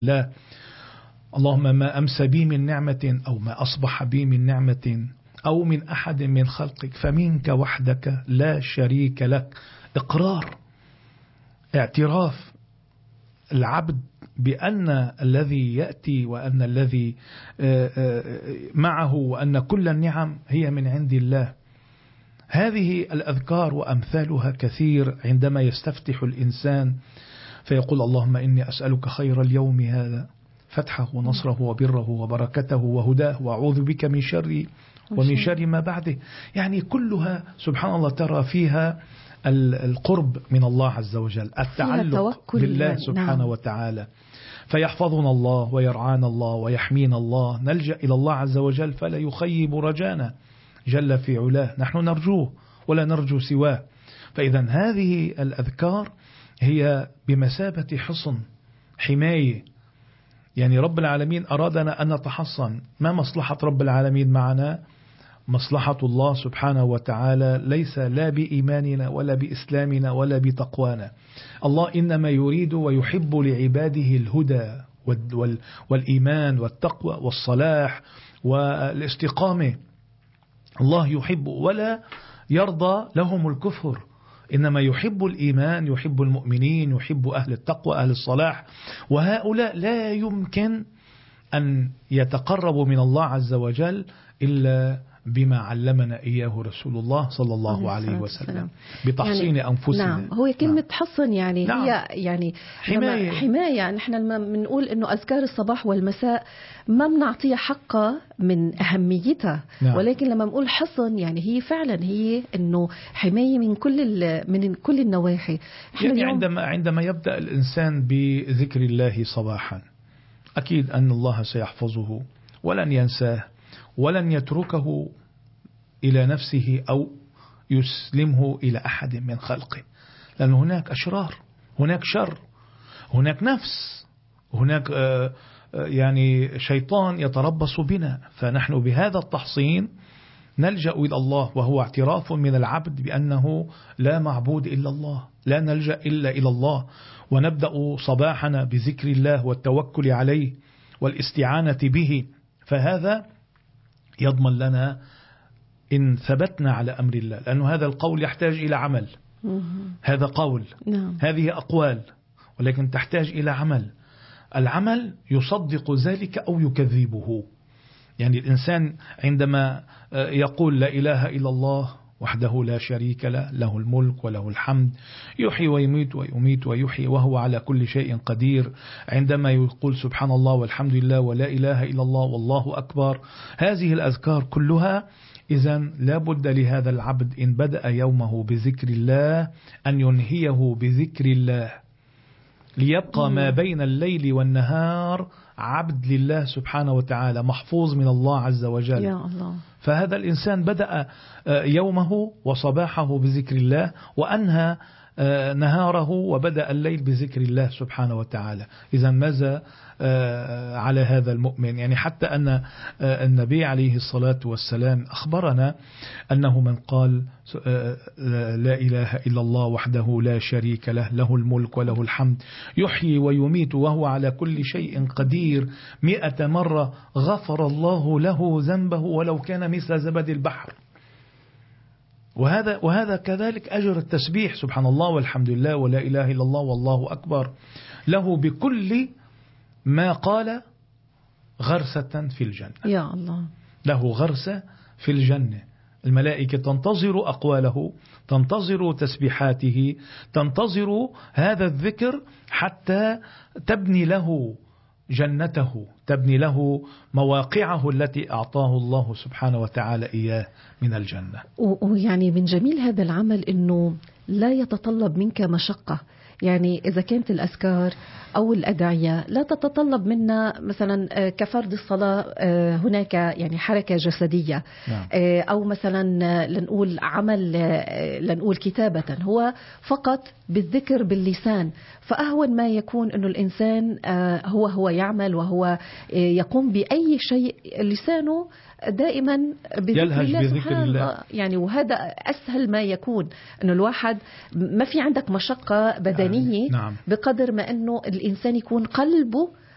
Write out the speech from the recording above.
لا، اللهم ما أمسى بي من نعمة أو ما أصبح بي من نعمة أو من أحد من خلقك فمنك وحدك لا شريك لك. إقرار، اعتراف العبد بأن الذي يأتي وأن الذي معه وأن كل النعم هي من عند الله. هذه الأذكار وأمثالها كثير عندما يستفتح الإنسان فيقول اللهم إني أسألك خير اليوم هذا، فتحه ونصره وبره وبركته وهداه، وأعوذ بك من شر ومن شر ما بعده. يعني كلها سبحان الله ترى فيها القرب من الله عز وجل، التعلق بالله سبحانه وتعالى. فيحفظنا الله ويرعانا الله ويحمينا الله، نلجأ إلى الله عز وجل فلا يخيب رجانا جل في علاه، نحن نرجوه ولا نرجو سواه. فإذا هذه الأذكار هي بمثابة حصن حماية. يعني رب العالمين أرادنا أن نتحصن. ما مصلحة رب العالمين معنا؟ مصلحة الله سبحانه وتعالى ليس لا بإيماننا ولا بإسلامنا ولا بتقوانا. الله إنما يريد ويحب لعباده الهدى والإيمان والتقوى والصلاح والاستقامة. الله يحب ولا يرضى لهم الكفر، إنما يحب الإيمان، يحب المؤمنين، يحب أهل التقوى أهل الصلاح. وهؤلاء لا يمكن أن يتقربوا من الله عز وجل إلا بما علمنا إياه رسول الله صلى الله عليه وسلم بتحصين يعني أنفسنا. نعم، هو كلمة حصن يعني نعم. هي يعني حماية. نحن لما بنقول إنه أذكار الصباح والمساء ما بنعطيها حقها من أهميتها نعم. ولكن لما بنقول حصن يعني هي فعلا هي إنه حماية من كل النواحي. يعني عندما يبدأ الإنسان بذكر الله صباحا أكيد أن الله سيحفظه ولن ينساه ولن يتركه إلى نفسه أو يسلمه إلى أحد من خلقه، لأن هناك أشرار، هناك شر، هناك نفس، هناك يعني شيطان يتربص بنا. فنحن بهذا التحصين نلجأ إلى الله، وهو اعتراف من العبد بأنه لا معبود إلا الله، لا نلجأ إلا إلى الله. ونبدأ صباحنا بذكر الله والتوكل عليه والاستعانة به. فهذا يضمن لنا إن ثبتنا على أمر الله، لأن هذا القول يحتاج إلى عمل. هذا قول، هذه أقوال، ولكن تحتاج إلى عمل. العمل يصدق ذلك أو يكذبه. يعني الإنسان عندما يقول لا إله إلا الله وحده لا شريك له، له الملك وله الحمد، يحيي ويميت ويميت ويحيي وهو على كل شيء قدير. عندما يقول سبحان الله والحمد لله ولا إله إلا الله والله أكبر، هذه الأذكار كلها إذن لا بد لهذا العبد إن بدأ يومه بذكر الله أن ينهيه بذكر الله، ليبقى ما بين الليل والنهار عبد لله سبحانه وتعالى، محفوظ من الله عز وجل. يا الله. فهذا الإنسان بدأ يومه وصباحه بذكر الله، وأنهى نهاره وبدأ الليل بذكر الله سبحانه وتعالى. إذا ماذا على هذا المؤمن؟ يعني حتى أن النبي عليه الصلاة والسلام أخبرنا أنه من قال لا إله إلا الله وحده لا شريك له، له الملك وله الحمد، يحيي ويميت وهو على كل شيء قدير 100 مرة، غفر الله له ذنبه ولو كان مثل زبد البحر. وهذا كذلك أجر التسبيح، سبحان الله والحمد لله ولا إله إلا الله والله أكبر، له بكل ما قال غرسة في الجنة. يا الله، له غرسة في الجنة. الملائكة تنتظر أقواله، تنتظر تسبيحاته، تنتظر هذا الذكر حتى تبني له جنته، تبني له مواقعه التي أعطاه الله سبحانه وتعالى إياه من الجنة. ويعني من جميل هذا العمل أنه لا يتطلب منك مشقة. يعني إذا كانت الأذكار أو الأدعية لا تتطلب منا مثلا كفرض الصلاة هناك يعني حركة جسدية نعم. أو مثلا لنقول عمل لنقول كتابة، هو فقط بالذكر باللسان. فأهون ما يكون أنه الإنسان هو يعمل وهو يقوم بأي شيء لسانه دائما يلهج بذكر الله. يعني وهذا أسهل ما يكون، أنه الواحد ما في عندك مشقة بدنية نعم. بقدر ما أنه الإنسان يكون قلبه